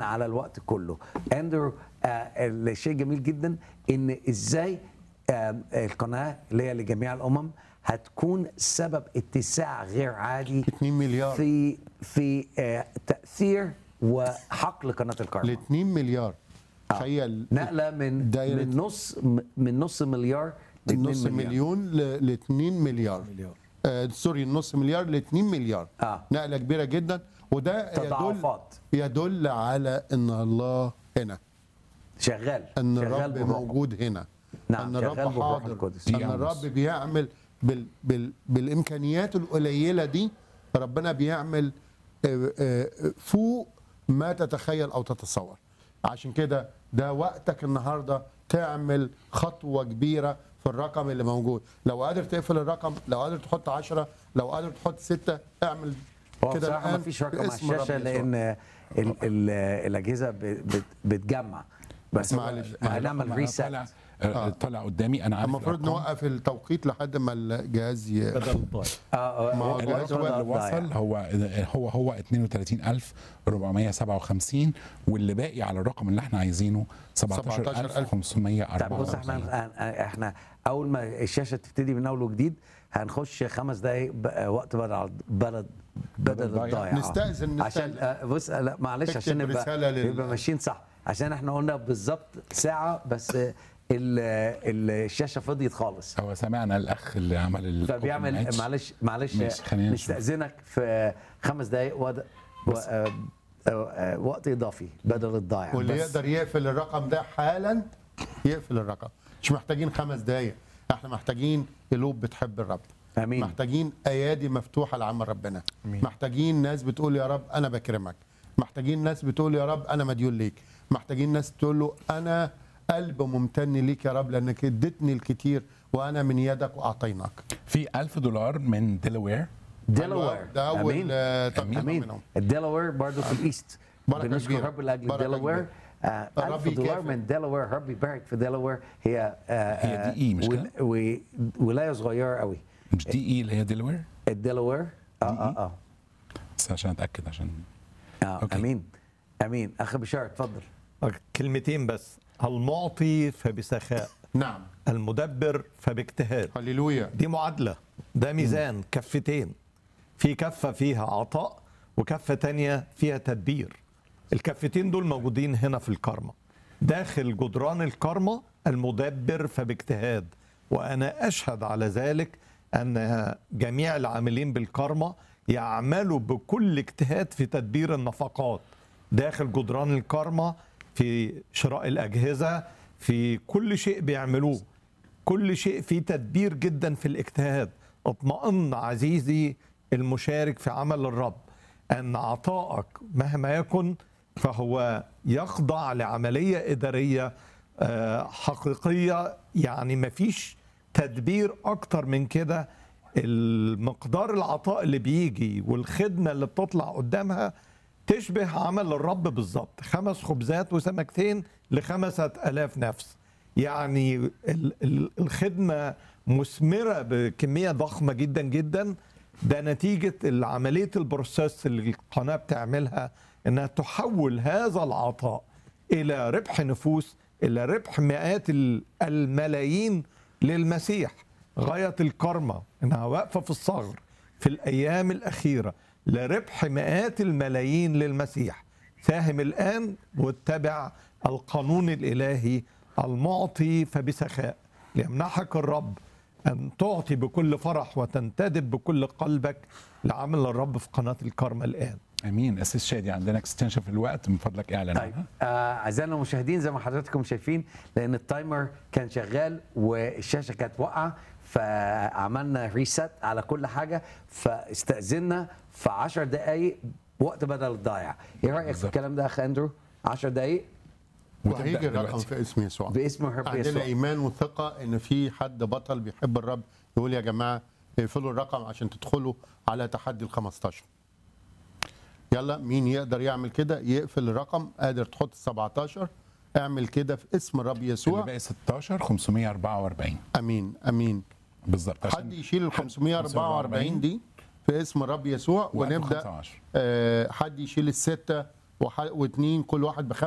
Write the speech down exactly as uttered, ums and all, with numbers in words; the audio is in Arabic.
على الوقت كله. اندرو، آه الشيء جميل جدا ان ازاي آه القناه اللي هي لجميع الامم هتكون سبب اتساع غير عادي اتنين مليار في في آه تاثير وحقل قناه ل الكرمة. اتنين مليار. تخيل نقله من دايرة من نص من نص مليار ل النص اتنين مليار. مليون ل اتنين مليار. مليار. آه سوري النص مليار ل اتنين مليار. آه. نقله كبيره جدا، وده يدل تضاعفات. يدل على ان الله هنا، شغال ان شغال الرب بروحه. موجود هنا. نعم، ان شغال الرب بالروح حاضر، القدس. ان الرب بيعمل بال بال بالامكانيات القليله دي. ربنا بيعمل آه، آه، فوق ما تتخيل او تتصور. عشان كده ده وقتك النهارده تعمل خطوه كبيره في الرقم اللي موجود. لو قادر تقفل الرقم، لو قادر تحط عشرة، لو قادر تحط ستة، اعمل هو كده بصراحه ما الآن فيش رقم على باسم الرب الشاشه يسوع. لان ال ال الاجهزه ب- بت- بتجمع بس معلش. هنعمل ريست. طالع آه. طالع قدامي انا عارف المفروض الأرقام. نوقف التوقيت لحد ما الجهاز ي... بدل الضايع. اه ما هو وقت دلوقتي بدل اللي الضايع. وصل هو هو هو اتنين وتلاتين ألف وأربعمية وسبعة وخمسين، واللي باقي على الرقم اللي احنا عايزينه سبعتاشر ألف وخمسمية طب وأربعة بص، وأربعين. احنا احنا اول ما الشاشه تبتدي من اول وجديد هنخش خمس دقائق ب- وقت بدل بدل بدل الضايع. الضايع. نستأذن- عشان نستأذن. آه، بص لا معلش اكتب عشان نبقى رسالة لل- نبقى ماشيين صح، عشان احنا قلنا بالظبط ساعه بس ال- ال- الشاشه فضيت خالص. هو سمعنا الاخ اللي عمل ال فبيعمل open match. معلش معلش ماشي، خلينا نشوف. نستأذنك في خمس دقائق وقت و- آه، آه، آه، وقت اضافي بدل الضايع. واللي بس يقدر يقفل الرقم ده حالا يقفل الرقم. مش محتاجين خمس دقايق، احنا محتاجين قلوب بتحب الرب. امين. محتاجين ايادي مفتوحه لعمل ربنا. أمين. محتاجين ناس بتقول يا رب انا بكرمك. محتاجين ناس بتقول يا رب انا مديون ليك. محتاجين ناس تقول له انا قلب ممتن ليك يا رب لانك اديتني الكتير وانا من يدك واعطيناك. في ألف دولار من ديلوير. ديلاوير. ده اول امين آه، تقديم امين. منهم. الديلاوير برضه في الايست. بركة بنشكر كبيرة. رب لاجل بركة ديلاوير. كبيرة. آه، الرب ألف دولار يكافئ. من ديلاوير. رب يبارك في ديلاوير. هي آه، هي دي إيه مش كده؟ و- و- ولايه صغيره قوي. مش دي ايه اللي هي ديلوير؟ الديلاوير اه اه اه بس عشان اتاكد عشان اه أوكي. امين امين. اخ بشار اتفضل. كلمتين بس. المعطي فبسخاء، نعم. المدبر فباجتهاد. هللويا. دي معادلة، ده ميزان كفتين. في كفة فيها عطاء وكفة تانية فيها تدبير. الكفتين دول موجودين هنا في الكرمة. داخل جدران الكرمة المدبر فباجتهاد، وأنا أشهد على ذلك أن جميع العاملين بالكرمة يعملوا بكل اجتهاد في تدبير النفقات داخل جدران الكرمة، في شراء الأجهزة، في كل شيء بيعملوه. كل شيء فيه تدبير جدا في الاجتهاد. اطمئن عزيزي المشارك في عمل الرب أن عطائك مهما يكن فهو يخضع لعملية إدارية آه، حقيقية. يعني مفيش تدبير أكتر من كده. المقدار العطاء اللي بيجي والخدمة اللي بتطلع قدامها تشبه عمل الرب بالظبط. خمس خبزات وسمكتين لخمسة ألاف نفس. يعني ال- ال- الخدمة مثمرة بكمية ضخمة جدا جدا. ده نتيجة عملية البروسيس اللي القناة بتعملها، انها تحول هذا العطاء الى ربح نفوس، الى ربح مئات ال- الملايين للمسيح. غاية الكرمة انها واقفة في الصغر في الايام الاخيرة لربح مئات الملايين للمسيح. ساهم الان واتبع القانون الالهي المعطي فبسخاء، ليمنحك الرب أن تعطي بكل فرح وتنتدب بكل قلبك لعمل الرب في قناة الكرمة الآن. امين. اسيس شادي عندنا اكستنشن في الوقت، من فضلك اعلن طيب عنها. آه، اعزائنا المشاهدين زي ما حضراتكم شايفين، لان التايمر كان شغال والشاشه كانت واقعه فعملنا ريست على كل حاجه، فاستاذنا في عشر دقائق وقت بدل الضايع. ايه رايك في بالظبط. الكلام ده يا اخ اندرو؟ عشر دقائق وتبدأ وهيجي الرقم دلوقتي. في اسم يسوع. باسم الرب عندنا يسوع. ايمان وثقه ان في حد بطل بيحب الرب يقول يا جماعه اقفلوا الرقم عشان تدخلوا على تحدي ال خمستاشر. يلا مين يقدر يعمل كده؟ يقفل الرقم. قادر تحط سبعتاشر اعمل كده في اسم الرب اللي يسوع. باقي ستاشر خمسمية وأربعة وأربعين امين امين. بالظبط. عشان حد يشيل ال خمسمية وأربعة وأربعين دي في اسم الرب يسوع واحد ونبدا. وخمسة عشر. آه حد يشيل السته وح- واثنين كل واحد بخمسة